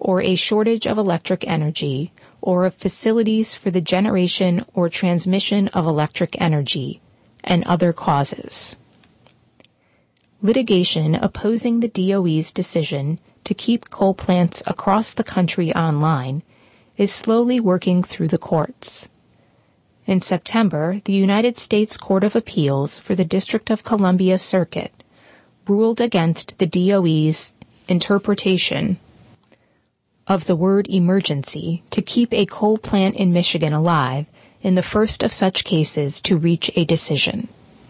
or a shortage of electric energy, or of facilities for the generation or transmission of electric energy, and other causes. Litigation opposing the DOE's decision to keep coal plants across the country online is slowly working through the courts. In September, the United States Court of Appeals for the District of Columbia Circuit ruled against the DOE's interpretation of the word emergency to keep a coal plant in Michigan alive in the first of such cases to reach a decision.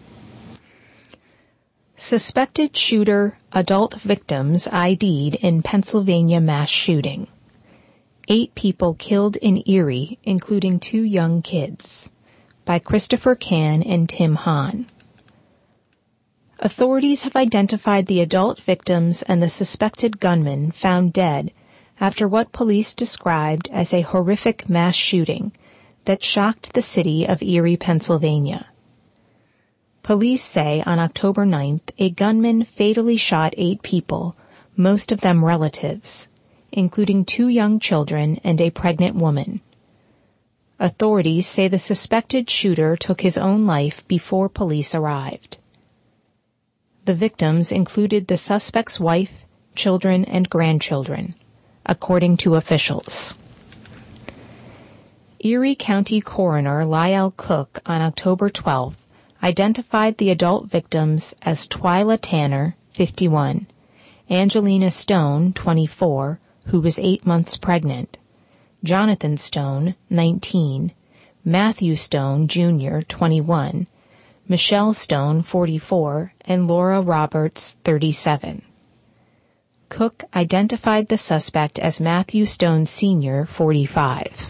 Suspected shooter, adult victims ID'd in Pennsylvania mass shooting. 8 people killed in Erie, including 2 young kids. By Christopher Cann and Tim Hahn. Authorities have identified the adult victims and the suspected gunman found dead after what police described as a horrific mass shooting that shocked the city of Erie, Pennsylvania. Police say on October 9th, a gunman fatally shot 8 people, most of them relatives, including 2 young children and a pregnant woman. Authorities say the suspected shooter took his own life before police arrived. The victims included the suspect's wife, children, and grandchildren, according to officials. Erie County Coroner Lyle Cook on October 12th identified the adult victims as Twyla Tanner, 51, Angelina Stone, 24, who was 8 months pregnant, Jonathan Stone, 19, Matthew Stone, Jr., 21, Michelle Stone, 44, and Laura Roberts, 37. Cook identified the suspect as Matthew Stone Sr., 45.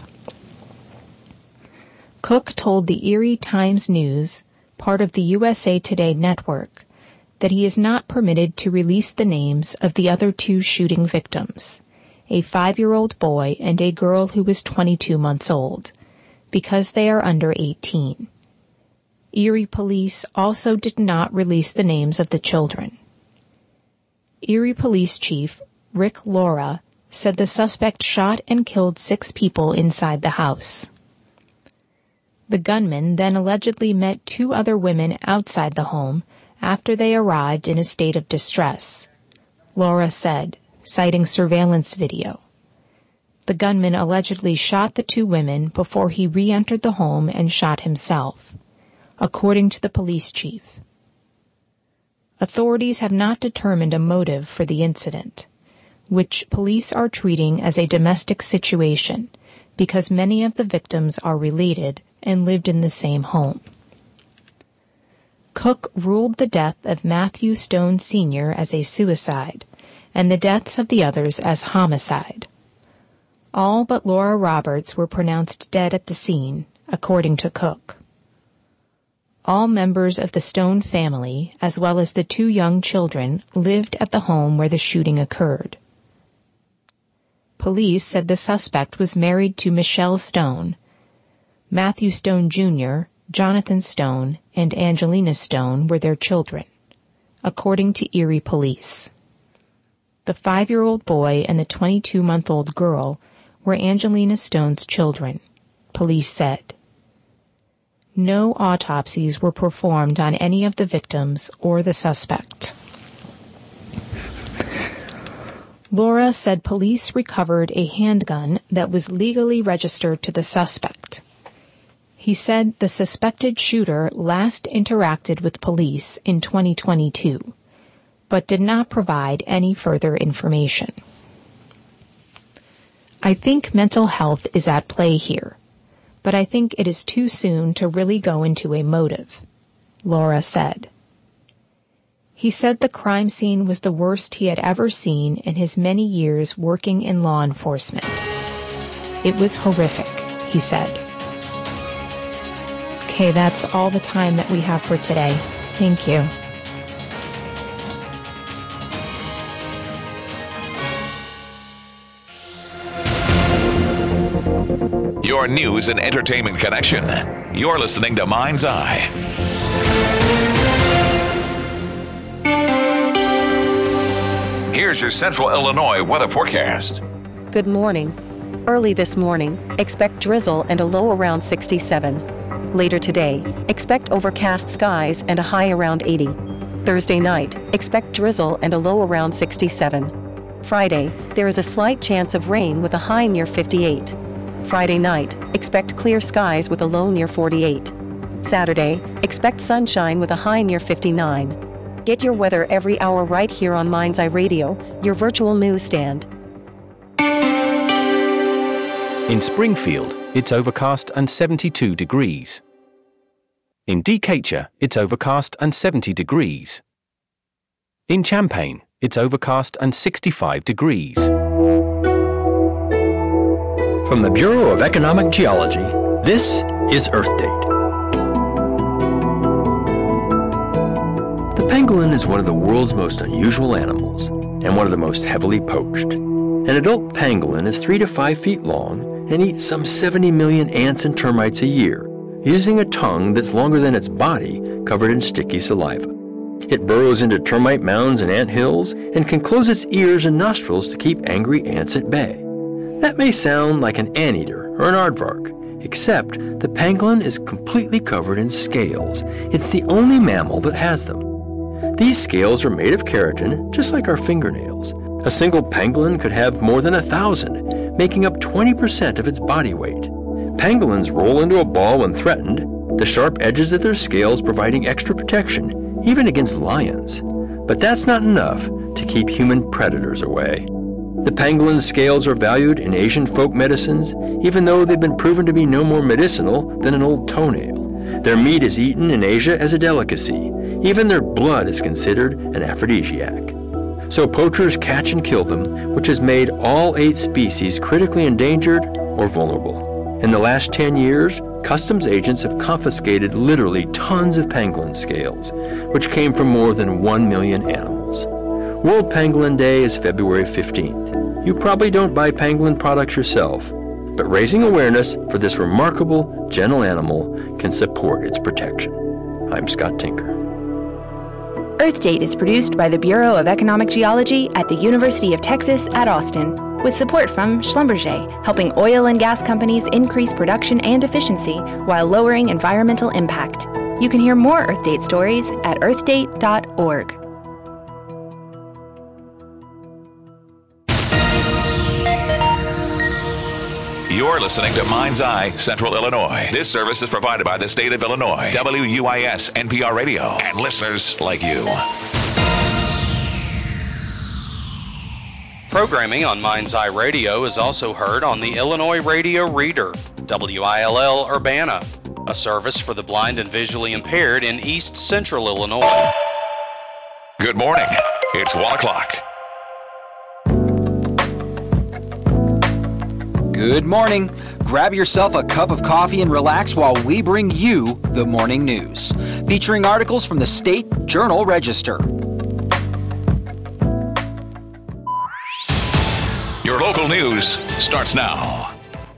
Cook told the Erie Times-News, part of the USA Today network, that he is not permitted to release the names of the other 2 shooting victims, a 5-year-old boy and a girl who was 22 months old, because they are under 18. Erie police also did not release the names of the children. Erie Police Chief Rick Laura said the suspect shot and killed 6 people inside the house. The gunman then allegedly met 2 other women outside the home after they arrived in a state of distress, Laura said, citing surveillance video. The gunman allegedly shot the 2 women before he re-entered the home and shot himself, according to the police chief. Authorities have not determined a motive for the incident, which police are treating as a domestic situation because many of the victims are related and lived in the same home. Cook ruled the death of Matthew Stone Sr. as a suicide and the deaths of the others as homicide. All but Laura Roberts were pronounced dead at the scene, according to Cook. All members of the Stone family, as well as the 2 young children, lived at the home where the shooting occurred. Police said the suspect was married to Michelle Stone. Matthew Stone Jr., Jonathan Stone, and Angelina Stone were their children, according to Erie police. The 5-year-old boy and the 22-month-old girl were Angelina Stone's children, police said. No autopsies were performed on any of the victims or the suspect. Laura said police recovered a handgun that was legally registered to the suspect. He said the suspected shooter last interacted with police in 2022, but did not provide any further information. I think mental health is at play here, but I think it is too soon to really go into a motive, Laura said. He said the crime scene was the worst he had ever seen in his many years working in law enforcement. It was horrific, he said. Okay, that's all the time that we have for today. Thank you. Your news and entertainment connection. You're listening to Mind's Eye. Here's your Central Illinois weather forecast. Good morning. Early this morning, expect drizzle and a low around 67. Later today, expect overcast skies and a high around 80. Thursday night, expect drizzle and a low around 67. Friday, there is a slight chance of rain with a high near 58. Friday night, expect clear skies with a low near 48. Saturday, expect sunshine with a high near 59. Get your weather every hour right here on Mind's Eye Radio, your virtual newsstand. In Springfield, it's overcast and 72 degrees. In Decatur, it's overcast and 70 degrees. In Champaign, it's overcast and 65 degrees. From the Bureau of Economic Geology, this is Earth Date. The pangolin is one of the world's most unusual animals and one of the most heavily poached. An adult pangolin is 3 to 5 feet long and eats some 70 million ants and termites a year, using a tongue that's longer than its body, covered in sticky saliva. It burrows into termite mounds and ant hills and can close its ears and nostrils to keep angry ants at bay. That may sound like an anteater or an aardvark, except the pangolin is completely covered in scales. It's the only mammal that has them. These scales are made of keratin, just like our fingernails. A single pangolin could have more than 1,000, making up 20% of its body weight. Pangolins roll into a ball when threatened, the sharp edges of their scales providing extra protection, even against lions. But that's not enough to keep human predators away. The pangolin's scales are valued in Asian folk medicines, even though they've been proven to be no more medicinal than an old toenail. Their meat is eaten in Asia as a delicacy. Even their blood is considered an aphrodisiac. So poachers catch and kill them, which has made all 8 species critically endangered or vulnerable. In the last 10 years, customs agents have confiscated literally tons of pangolin scales, which came from more than 1 million animals. World Pangolin Day is February 15th. You probably don't buy pangolin products yourself, but raising awareness for this remarkable, gentle animal can support its protection. I'm Scott Tinker. Earth Date is produced by the Bureau of Economic Geology at the University of Texas at Austin, with support from Schlumberger, helping oil and gas companies increase production and efficiency while lowering environmental impact. You can hear more Earth Date stories at earthdate.org. You're listening to Mind's Eye, Central Illinois. This service is provided by the state of Illinois, WUIS, NPR Radio, and listeners like you. Programming on Mind's Eye Radio is also heard on the Illinois Radio Reader, WILL Urbana, a service for the blind and visually impaired in East Central Illinois. Good morning. It's 1 o'clock. Good morning. Grab yourself a cup of coffee and relax while we bring you the morning news, featuring articles from the State Journal Register. Your local news starts now.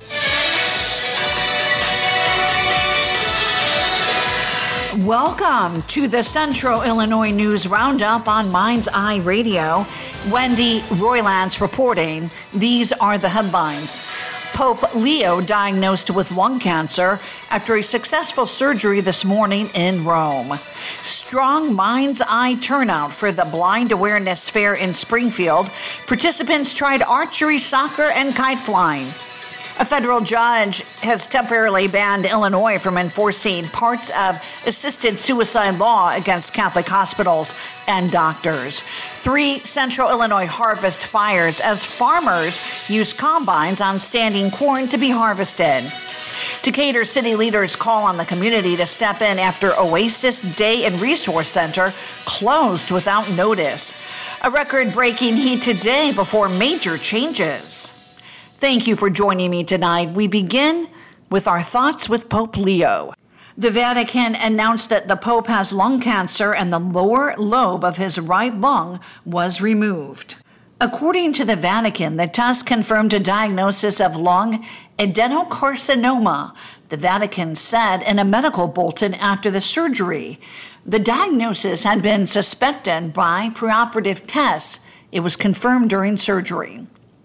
Welcome to the Central Illinois News Roundup on Mind's Eye Radio. Wendy Roylance reporting. These are the headlines. Pope Leo diagnosed with lung cancer after a successful surgery this morning in Rome. Strong Mind's Eye turnout for the Blind Awareness Fair in Springfield. Participants tried archery, soccer, and kite flying. A federal judge has temporarily banned Illinois from enforcing parts of assisted suicide law against Catholic hospitals and doctors. 3 Central Illinois harvest fires as farmers use combines on standing corn to be harvested. Decatur city leaders call on the community to step in after Oasis Day and Resource Center closed without notice. A record-breaking heat today before major changes. Thank you for joining me tonight. We begin with our thoughts with Pope Leo. The Vatican announced that the Pope has lung cancer and the lower lobe of his right lung was removed. According to the Vatican, the test confirmed a diagnosis of lung adenocarcinoma, the Vatican said in a medical bulletin after the surgery. The diagnosis had been suspected by preoperative tests. It was confirmed during surgery.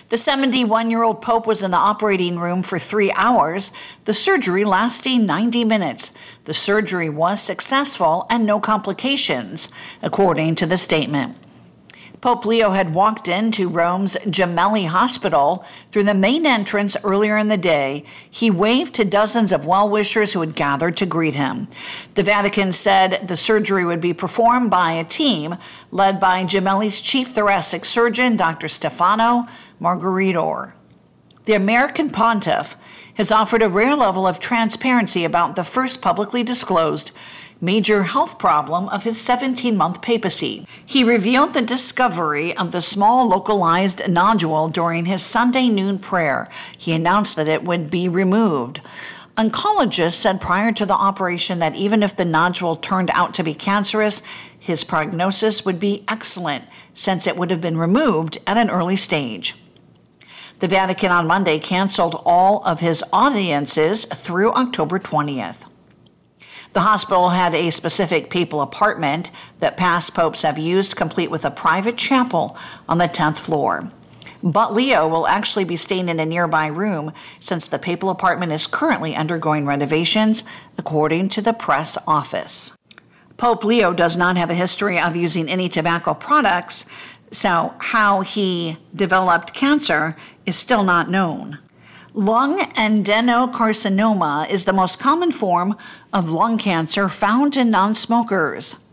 The 71-year-old Pope was in the operating room for 3 hours, the surgery lasting 90 minutes. The surgery was successful and no complications, according to the statement. Pope Leo had walked into Rome's Gemelli Hospital through the main entrance earlier in the day. He waved to dozens of well-wishers who had gathered to greet him. The Vatican said the surgery would be performed by a team led by Gemelli's chief thoracic surgeon, Dr. Stefano Margaritore. The American pontiff has offered a rare level of transparency about the first publicly disclosed major health problem of his 17-month papacy. He revealed the discovery of the small localized nodule during his Sunday noon prayer. He announced that it would be removed. Oncologists said prior to the operation that even if the nodule turned out to be cancerous, his prognosis would be excellent, since it would have been removed at an early stage. The Vatican on Monday canceled all of his audiences through October 20th. The hospital had a specific papal apartment that past popes have used, complete with a private chapel on the 10th floor. But Leo will actually be staying in a nearby room since the papal apartment is currently undergoing renovations, according to the press office. Pope Leo does not have a history of using any tobacco products, so how he developed cancer is still not known. Lung adenocarcinoma is the most common form of lung cancer found in non-smokers.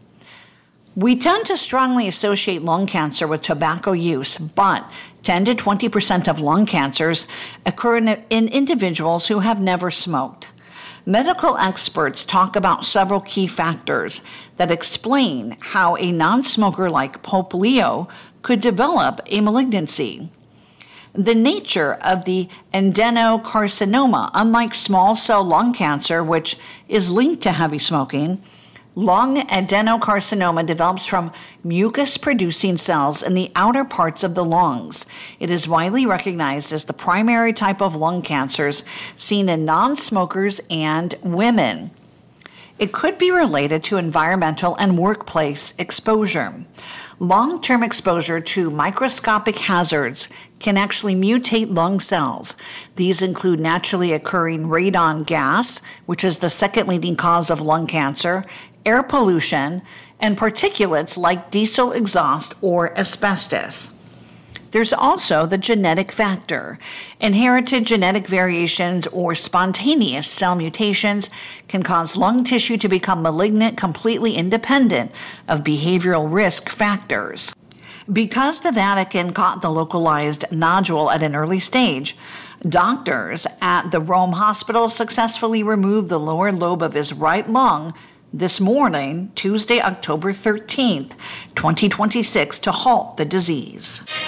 We tend to strongly associate lung cancer with tobacco use, but 10 to 20% of lung cancers occur in individuals who have never smoked. Medical experts talk about several key factors that explain how a non-smoker like Pope Leo could develop a malignancy. The nature of the adenocarcinoma, unlike small cell lung cancer, which is linked to heavy smoking, lung adenocarcinoma develops from mucus-producing cells in the outer parts of the lungs. It is widely recognized as the primary type of lung cancers seen in non-smokers and women. It could be related to environmental and workplace exposure. Long-term exposure to microscopic hazards can actually mutate lung cells. These include naturally occurring radon gas, which is the second leading cause of lung cancer, air pollution, and particulates like diesel exhaust or asbestos. There's also the genetic factor. Inherited genetic variations or spontaneous cell mutations can cause lung tissue to become malignant completely independent of behavioral risk factors. Because the Vatican caught the localized nodule at an early stage, doctors at the Rome hospital successfully removed the lower lobe of his right lung this morning, Tuesday, October 13th, 2026, to halt the disease.